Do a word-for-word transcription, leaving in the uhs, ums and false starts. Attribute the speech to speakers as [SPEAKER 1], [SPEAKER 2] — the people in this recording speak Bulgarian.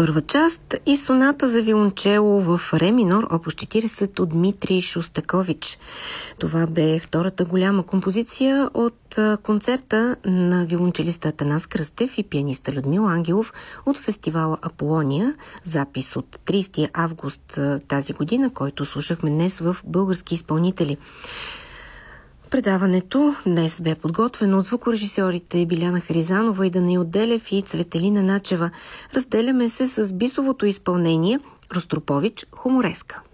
[SPEAKER 1] първа част и соната за виолончело в ре минор, опус четиридесет от Дмитрий Шостакович. Това бе втората голяма композиция от концерта на виолончелиста Атанас Кръстев и пианиста Людмила Ангелов от фестивала Аполония, запис от тридесети август тази година, който слушахме днес в Български изпълнители. Предаването днес бе подготвено от звукорежисьорите Биляна Харизанова и Данаил Делев и Цветелина Начева. Разделяме се с бисовото изпълнение Ростропович Хумореска.